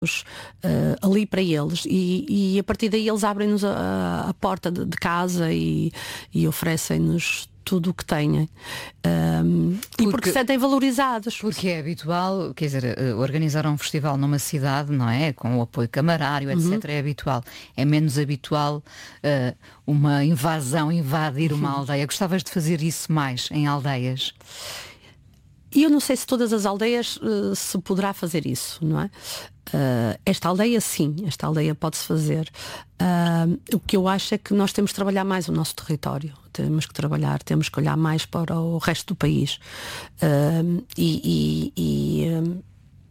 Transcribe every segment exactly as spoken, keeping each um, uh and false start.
Uh, ali para eles e, e a partir daí eles abrem-nos a, a porta de, de casa e, e oferecem-nos tudo o que têm um, porque, e porque se sentem valorizados. Porque é habitual, quer dizer, organizar um festival numa cidade, não é? Com o apoio camarário, etcétera. Uhum. É habitual. É menos habitual uh, uma invasão, invadir uma aldeia. Gostavas de fazer isso mais em aldeias? E eu não sei se todas as aldeias uh, se poderá fazer isso, não é? Uh, esta aldeia sim, esta aldeia pode-se fazer. Uh, o que eu acho é que nós temos de trabalhar mais o nosso território. Temos que trabalhar, temos que olhar mais para o resto do país. Uh, e e, e um,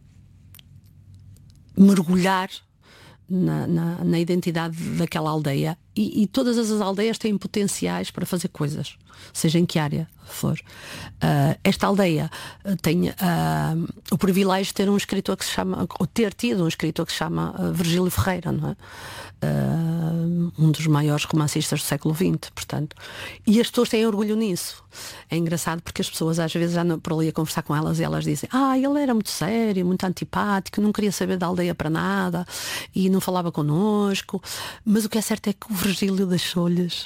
mergulhar Na, na, na identidade daquela aldeia e, e todas as aldeias têm potenciais para fazer coisas, seja em que área for. Uh, esta aldeia tem uh, o privilégio de ter um escritor que se chama, ou ter tido um escritor que se chama uh, Virgílio Ferreira, não é? Uh, um dos maiores romancistas do século vinte, portanto. E as pessoas têm orgulho nisso. É engraçado porque as pessoas às vezes andam por ali a conversar com elas e elas dizem: ah, ele era muito sério, muito antipático, não queria saber da aldeia para nada e não falava connosco. Mas o que é certo é que o Virgílio deixou-lhes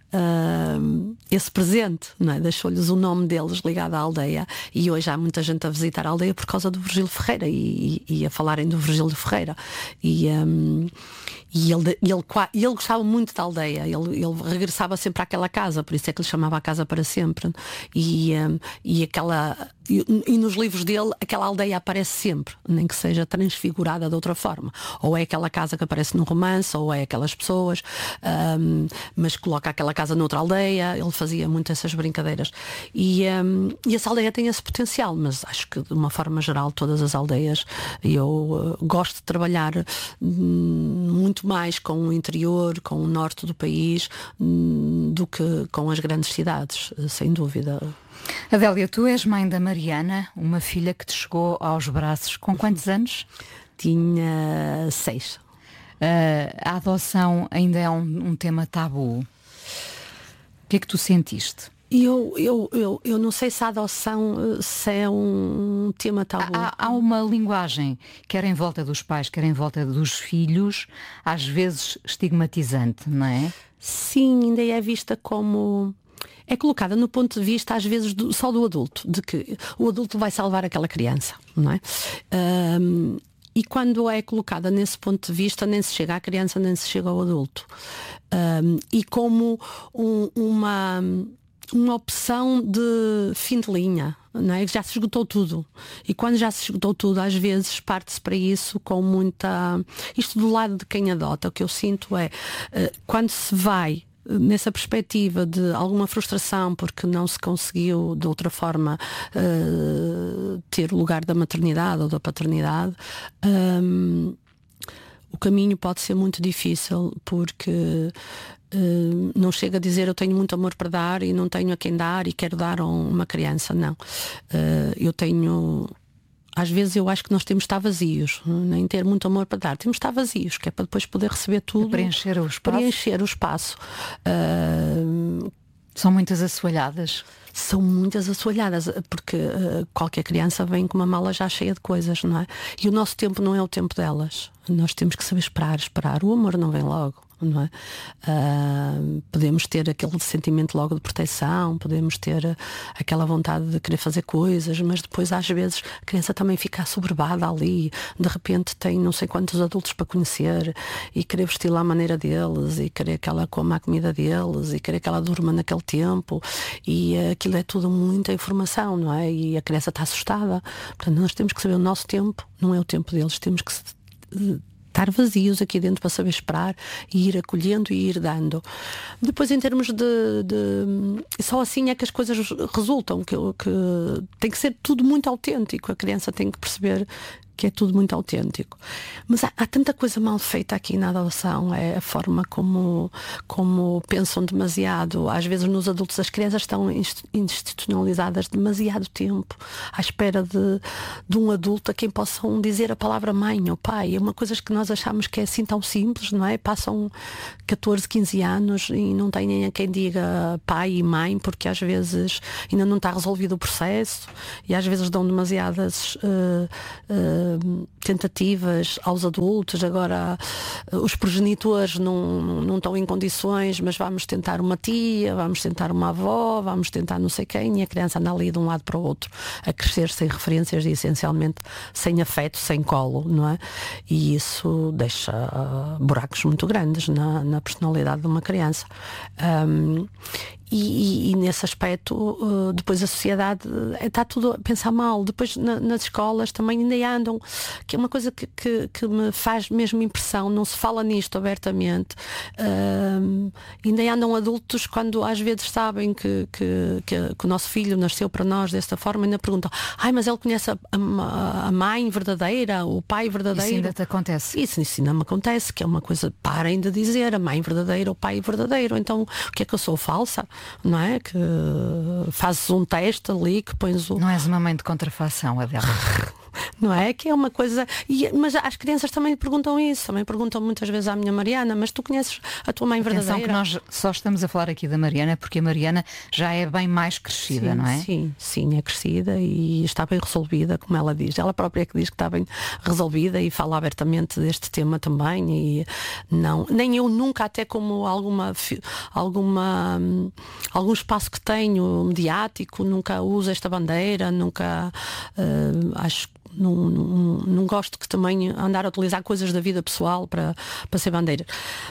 uh, esse presente, não é? Deixou-lhes o nome deles ligado à aldeia e hoje há muita gente a visitar a aldeia por causa do Virgílio Ferreira e, e, e a falarem do Virgílio Ferreira. E, um, e ele, ele, ele gostava muito da aldeia, ele, ele regressava sempre àquela casa, por isso é que lhe chamava a casa para sempre. E, um, e aquela e, e nos livros dele aquela aldeia aparece sempre, nem que seja transfigurada de outra forma, ou é aquela casa que aparece num romance, ou é aquelas pessoas, um, mas coloca aquela casa noutra aldeia. Ele fazia muito essas brincadeiras e, um, e essa aldeia tem esse potencial, mas acho que de uma forma geral todas as aldeias, eu uh, gosto de trabalhar um, muito mais com o interior, com o norte do país, um, do que com as grandes cidades, sem dúvida. Adélia, tu és mãe da Mariana, uma filha que te chegou aos braços com quantos anos? Tinha seis. Uh, a adoção ainda é um, um tema tabu. O que é que tu sentiste? Eu, eu, eu, eu não sei se a adoção se é um tema tabu. Há, há uma linguagem, quer em volta dos pais, quer em volta dos filhos, às vezes estigmatizante, não é? Sim, ainda é vista como... É colocada no ponto de vista, às vezes, do, só do adulto, de que o adulto vai salvar aquela criança, não é? Um, e quando é colocada nesse ponto de vista, nem se chega à criança, nem se chega ao adulto. Um, e como um, uma, uma opção de fim de linha, não é? Já se esgotou tudo. E quando já se esgotou tudo, às vezes parte-se para isso com muita... Isto do lado de quem adota, o que eu sinto é, quando se vai nessa perspectiva de alguma frustração porque não se conseguiu de outra forma uh, ter o lugar da maternidade ou da paternidade, um, o caminho pode ser muito difícil porque uh, não chega a dizer eu tenho muito amor para dar e não tenho a quem dar e quero dar a uma criança, não. Uh, eu tenho... Às vezes eu acho que nós temos de estar vazios, nem ter muito amor para dar, temos de estar vazios, que é para depois poder receber tudo, preencher o espaço. Preencher o espaço. Uh, São muitas assoalhadas? São muitas assoalhadas, porque uh, qualquer criança vem com uma mala já cheia de coisas, não é? E o nosso tempo não é o tempo delas. Nós temos que saber esperar, esperar. O amor não vem logo. Não é? Uh, podemos ter aquele sentimento logo de proteção, podemos ter aquela vontade de querer fazer coisas, mas depois às vezes a criança também fica assoberbada ali, de repente tem não sei quantos adultos para conhecer e querer vesti-la à maneira deles e querer que ela coma a comida deles e querer que ela durma naquele tempo e uh, aquilo é tudo muita informação, não é? E a criança está assustada. Portanto, nós temos que saber o nosso tempo, não é o tempo deles, temos que uh, estar vazios aqui dentro para saber esperar e ir acolhendo e ir dando. Depois, em termos de, de só assim é que as coisas resultam, que, que tem que ser tudo muito autêntico, a criança tem que perceber que é tudo muito autêntico. Mas há, há tanta coisa mal feita aqui na adoção, é a forma como, como pensam demasiado. Às vezes nos adultos as crianças estão institucionalizadas demasiado tempo, à espera de, de um adulto a quem possam dizer a palavra mãe ou pai. É uma coisa que nós achamos que é assim tão simples, não é? Passam catorze, quinze anos e não têm a quem diga pai e mãe, porque às vezes ainda não está resolvido o processo e às vezes dão demasiadas... Uh, uh, uh, tentativas aos adultos, agora uh, os progenitores não, não estão em condições, mas vamos tentar uma tia, vamos tentar uma avó, vamos tentar não sei quem, e a criança anda ali de um lado para o outro, a crescer sem referências e essencialmente sem afeto, sem colo, não é? E isso deixa uh, buracos muito grandes na, na personalidade de uma criança. Um, E, e, e nesse aspecto uh, depois a sociedade uh, está tudo a pensar mal. Depois na, nas escolas também ainda andam, que é uma coisa que, que, que me faz mesmo impressão, não se fala nisto abertamente, uh, ainda andam adultos quando às vezes sabem que, que, que, que o nosso filho nasceu para nós desta forma, ainda perguntam, ai, mas ele conhece a, a, a mãe verdadeira, o pai verdadeiro. Isso ainda te acontece? Isso, isso ainda me acontece, que é uma coisa, parem de dizer a mãe verdadeira, o pai verdadeiro. Então o que é que eu sou, falsa? Não é? Que fazes um teste ali, que pões o... Não és uma mãe de contrafação, Adélia. Não é? Que é uma coisa... E, mas as crianças também perguntam isso, também perguntam muitas vezes à minha Mariana, mas tu conheces a tua mãe verdadeira? Atenção que nós só estamos a falar aqui da Mariana porque a Mariana já é bem mais crescida, sim, não é? Sim, sim, é crescida e está bem resolvida, como ela diz. Ela própria é que diz que está bem resolvida e fala abertamente deste tema também. E não, nem eu nunca, até como alguma, alguma algum espaço que tenho mediático, nunca uso esta bandeira, nunca uh, acho que Não, não, não gosto que também andar a utilizar coisas da vida pessoal para, para ser bandeira.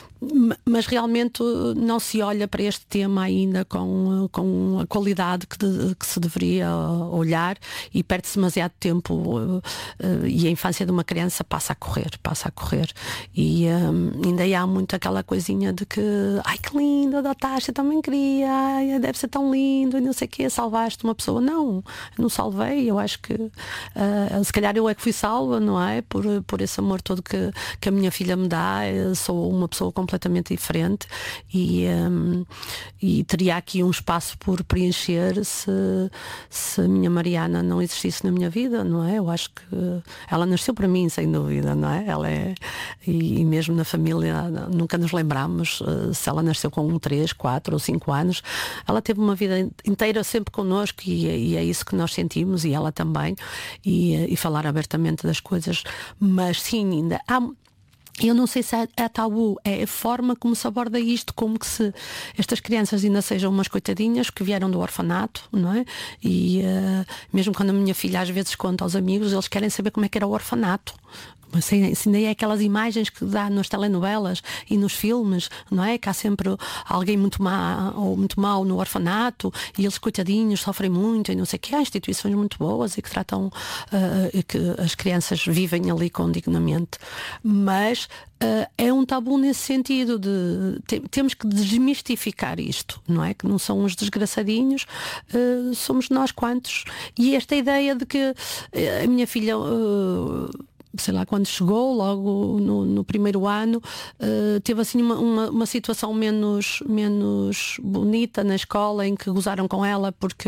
Mas realmente não se olha para este tema ainda com, com a qualidade que, de, que se deveria olhar, e perde-se demasiado tempo uh, uh, e a infância de uma criança passa a correr, passa a correr e um, ainda há muito aquela coisinha de que ai que lindo, adotaste, eu também queria, ai, deve ser tão lindo e não sei o quê, salvaste uma pessoa. Não, não salvei, eu acho que uh, se calhar eu é que fui salva, não é? Por, por esse amor todo que, que a minha filha me dá. Eu sou uma pessoa completamente completamente diferente e, um, e teria aqui um espaço por preencher se, se a minha Mariana não existisse na minha vida, não é? Eu acho que ela nasceu para mim, sem dúvida, não é? Ela é, e, e mesmo na família nunca nos lembramos uh, se ela nasceu com um, três, quatro ou cinco anos. Ela teve uma vida inteira sempre connosco e, e é isso que nós sentimos, e ela também, e, e falar abertamente das coisas, mas sim, ainda há. Eu não sei se é, é tabu, é a forma como se aborda isto, como que se estas crianças ainda sejam umas coitadinhas que vieram do orfanato, não é? E uh, mesmo quando a minha filha às vezes conta aos amigos, eles querem saber como é que era o orfanato. Se, se nem é aquelas imagens que dá nas telenovelas e nos filmes, não é? Que há sempre alguém muito má ou muito mau no orfanato e eles, coitadinhos, sofrem muito e não sei o que. Há instituições muito boas e que tratam, uh, e que as crianças vivem ali com dignamente. Mas uh, é um tabu nesse sentido de te, temos que desmistificar isto, não é? Que não são os desgraçadinhos, uh, somos nós quantos. E esta ideia de que uh, a minha filha... Uh, sei lá, quando chegou, logo no, no primeiro ano, uh, teve assim uma, uma, uma situação menos, menos bonita na escola, em que gozaram com ela porque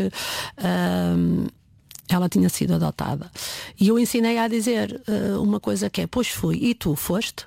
uh, ela tinha sido adotada. E eu ensinei a dizer uh, uma coisa que é, pois fui, e tu foste?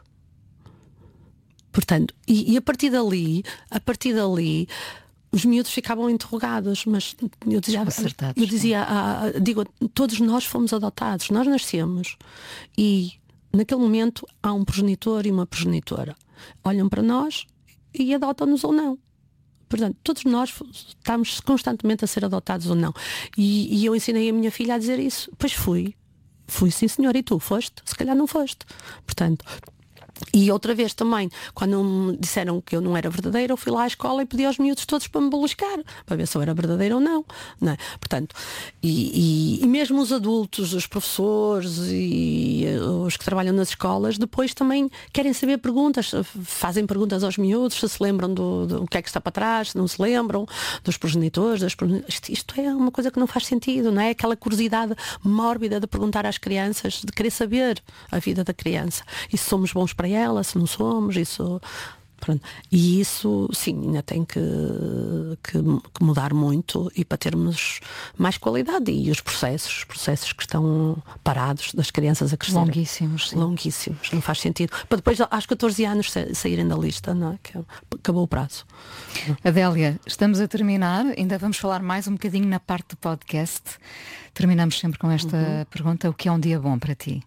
Portanto, e, e a partir dali, a partir dali, os miúdos ficavam interrogados, mas eu dizia, eu dizia ah, digo, todos nós fomos adotados, nós nascemos e naquele momento há um progenitor e uma progenitora. Olham para nós e adotam-nos ou não. Portanto, todos nós estamos constantemente a ser adotados ou não. E, e eu ensinei a minha filha a dizer isso. Pois fui, fui sim senhor, e tu foste? Se calhar não foste. Portanto... E outra vez também, quando me disseram que eu não era verdadeira, eu fui lá à escola e pedi aos miúdos todos para me beliscar, para ver se eu era verdadeira ou não, não é? Portanto, e, e, e mesmo os adultos, os professores e os que trabalham nas escolas, depois também querem saber perguntas, fazem perguntas aos miúdos, se se lembram do, do que é que está para trás, se não se lembram dos progenitores, das progenitores. Isto, isto é uma coisa que não faz sentido, não é? Aquela curiosidade mórbida de perguntar às crianças, de querer saber a vida da criança. E se somos bons para ela, se não somos, isso... Pronto. E isso, sim, ainda tem que, que, que mudar muito e para termos mais qualidade. E os processos, os processos que estão parados das crianças a crescer. Longuíssimos, sim. Longuíssimos, não faz sentido. Para depois, aos catorze anos, saírem da lista, não é? Que acabou o prazo. Adélia, estamos a terminar, ainda vamos falar mais um bocadinho na parte do podcast. Terminamos sempre com esta uhum. pergunta: o que é um dia bom para ti?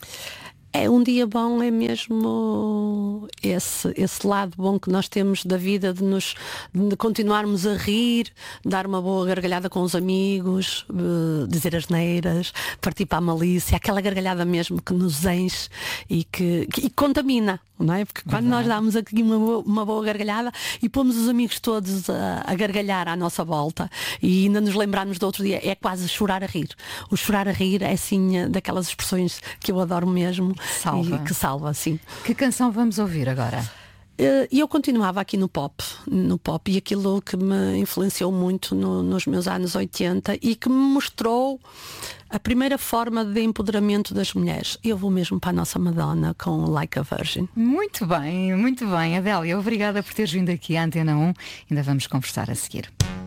É, um dia bom é mesmo esse, esse lado bom que nós temos da vida, de nos de continuarmos a rir, dar uma boa gargalhada com os amigos, uh, dizer asneiras, partir para a malícia, aquela gargalhada mesmo que nos enche e que, que e contamina, não é? Porque quando Verdade. Nós damos aqui uma boa, uma boa gargalhada e pomos os amigos todos a, a gargalhar à nossa volta e ainda nos lembrarmos do outro dia, é quase chorar a rir. O chorar a rir é assim daquelas expressões que eu adoro mesmo. Salva. E que salva, sim. Que canção vamos ouvir agora? E eu continuava aqui no pop, no pop, e aquilo que me influenciou muito no, nos meus anos oitenta e que me mostrou a primeira forma de empoderamento das mulheres. Eu vou mesmo para a nossa Madonna com Like a Virgin. Muito bem, muito bem, Adélia, obrigada por teres vindo aqui à Antena um. Ainda vamos conversar a seguir.